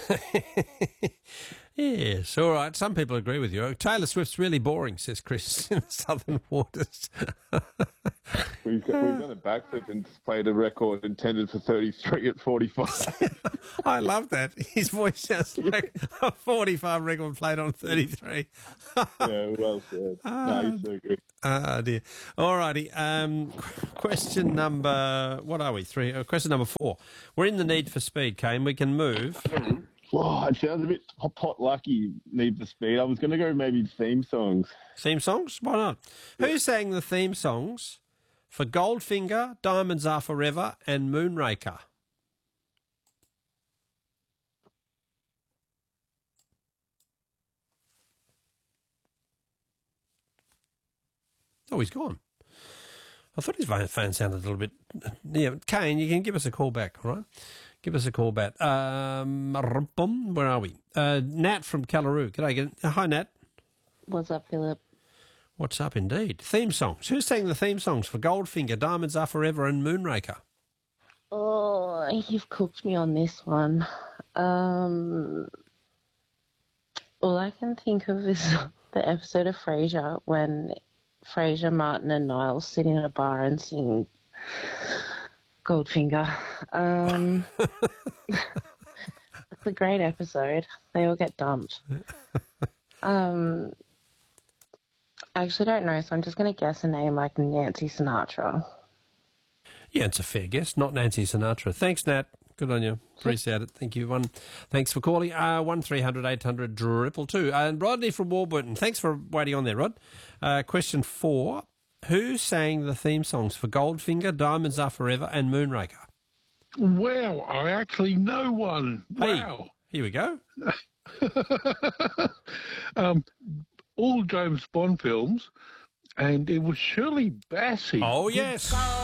Yes, all right. Some people agree with you. Taylor Swift's really boring, says Chris in the Southern Waters. We've done a backflip and played a record intended for 33 at 45. I love that. His voice sounds like a 45 record played on 33. Yeah, well said. No, he's so good. Oh, dear. All righty. Question number, what are we? Question number 4. We're in the Need for Speed, Kane. We can move. Oh, it sounds a bit pot lucky, Need for Speed. I was going to go maybe theme songs. Theme songs? Why not? Yeah. Who sang the theme songs for Goldfinger, Diamonds Are Forever, and Moonraker? Oh, he's gone. I thought his phone sounded a little bit... Yeah, Kane, you can give us a call back, all right? Give us a call back. Where are we? Nat from Callaroo. G'day. Hi, Nat. What's up, Philip? What's up, indeed? Theme songs. Who sang the theme songs for Goldfinger, Diamonds Are Forever, and Moonraker? Oh, you've cooked me on this one. All I can think of is the episode of Frasier when Frasier, Martin, and Niles sit in a bar and sing Goldfinger. It's a great episode. They all get dumped. I actually don't know, so I'm just going to guess a name like Nancy Sinatra. Yeah, it's a fair guess. Not Nancy Sinatra. Thanks, Nat. Good on you. Appreciate it. Thank you. Thanks for calling. 1300 800 222. And Rodney from Warburton. Thanks for waiting on there, Rod. Question 4. Who sang the theme songs for Goldfinger, Diamonds Are Forever, and Moonraker? Well, I actually know one. Wow. Hey, here we go. All James Bond films, and it was Shirley Bassey. Oh, yes.